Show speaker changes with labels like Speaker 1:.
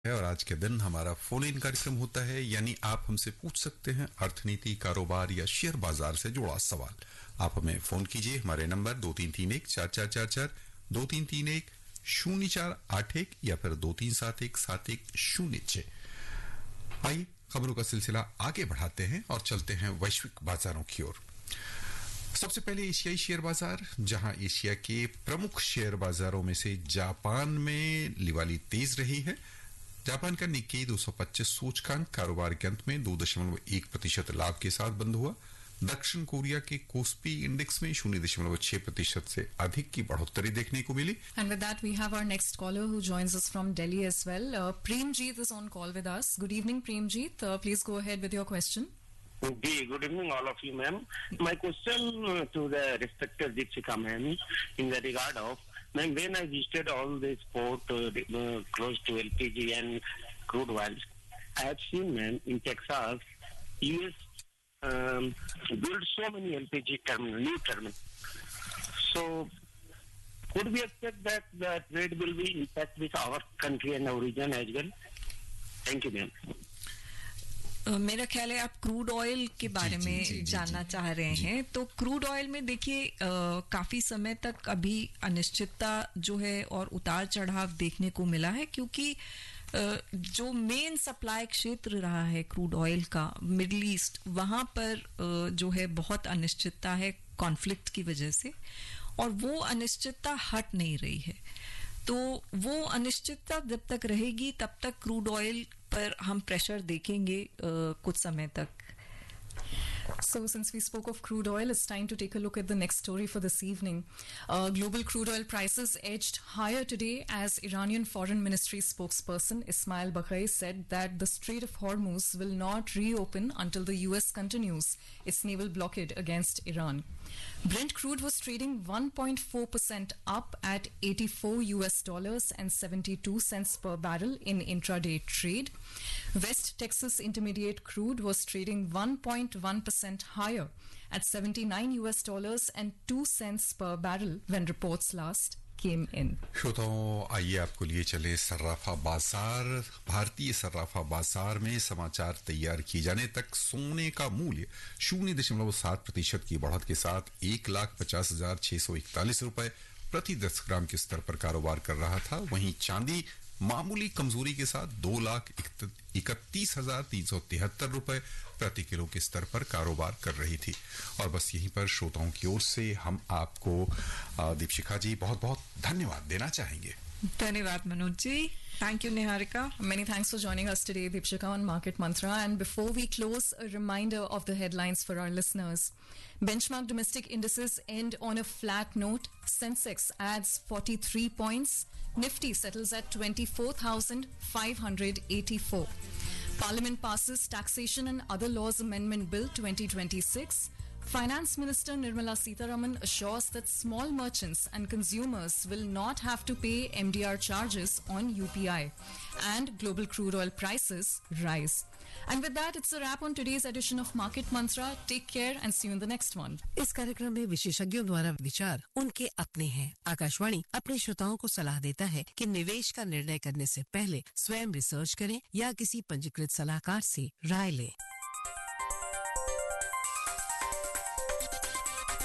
Speaker 1: है और आज के दिन हमारा फोन इन कार्यक्रम होता है, यानी आप हमसे पूछ सकते हैं अर्थनीति, कारोबार या शेयर बाजार से जुड़ा सवाल। आप हमें फोन कीजिए, हमारे नंबर 2331-4444, 2331-0481 या फिर 2371-7106। आइए खबरों का सिलसिला आगे बढ़ाते हैं और चलते हैं वैश्विक बाजारों की ओर। सबसे पहले एशियाई शेयर बाजार, जहां एशिया के प्रमुख शेयर बाजारों में से जापान में लिवाली तेज रही है। जापान का निक्केई 225 सूचकांक कारोबार के अंत में 2.1% लाभ के साथ बंद हुआ। दक्षिण कोरिया के कोस्पी इंडेक्स में 0.6% से अधिक की बढ़ोतरी देखने को मिली।
Speaker 2: And with that, we have our next caller who joins us from Delhi as well. Premjeet is on call with us. Good evening, Premjeet. Please go ahead with your question.
Speaker 3: Good evening, all of you, ma'am. My question to the respected Deepshika ma'am in the regard of, ma'am, when I visited all this port close to LPG and crude oil, I have seen, ma'am, in Texas, US build so many LPG new terminals. So, could we expect that the trade will be impact with our country and our region as well? Thank you, ma'am.
Speaker 4: मेरा ख्याल है आप crude oil के बारे में जानना चाह रहे हैं। तो क्रूड ऑयल में देखिए काफी समय तक अभी अनिश्चितता जो है और उतार चढ़ाव देखने को मिला है, क्योंकि जो मेन सप्लाई क्षेत्र रहा है क्रूड ऑयल का मिडिल ईस्ट, वहां पर जो है बहुत अनिश्चितता है कॉन्फ्लिक्ट की वजह से, और वो अनिश्चितता हट नहीं रही है। तो वो अनिश्चितता जब तक रहेगी तब तक क्रूड ऑयल पर हम प्रेशर देखेंगे कुछ समय तक।
Speaker 2: So, since we spoke of crude oil, it's time to take a look at the next story for this evening. Global crude oil prices edged higher today as Iranian Foreign Ministry spokesperson Ismail Baghai said that the Strait of Hormuz will not reopen until the US continues its naval blockade against Iran. Brent crude was trading 1.4% up at $84 and 72 cents per barrel in intraday trade. West Texas Intermediate crude was trading 1.1% higher at $79 and 2 cents per barrel when reports last came in.
Speaker 1: श्रोताओं, आइए आपको लिए चले सर्राफा बाजार। भारतीय सर्राफा बाजार में समाचार तैयार किए जाने तक सोने का मूल्य 0.7% की बढ़त के साथ 1,50,641 रुपए प्रति 10 ग्राम के स्तर पर कारोबार कर रहा था। वहीं चांदी मामूली कमजोरी के साथ 2,31,373 रुपए प्रति किलो के स्तर पर कारोबार कर रही थी। और बस यहीं पर श्रोताओं की ओर से हम आपको दीपशिखा जी बहुत बहुत धन्यवाद देना चाहेंगे।
Speaker 4: धन्यवाद Manoj ji. Thank you, Niharika.
Speaker 2: Many thanks for joining us today, Deepshika, on Market Mantra. And before we close, a reminder of the headlines for our listeners. Benchmark domestic indices end on a flat note. Sensex adds 43 points. Nifty settles at 24,584. Parliament passes Taxation and Other Laws Amendment Bill 2026. Finance Minister Nirmala Sitharaman assures that small merchants and consumers will not have to pay MDR charges on UPI. And global crude oil prices rise. And with that, it's a wrap on today's edition of Market Mantra. Take care and see you in the next one.
Speaker 5: इस कार्यक्रम में विशेषज्ञों द्वारा विचार उनके अपने हैं। आकाशवाणी अपने श्रोताओं को सलाह देता है कि निवेश का निर्णय करने से पहले स्वयं रिसर्च करें या किसी पंजीकृत सलाहकार से राय लें।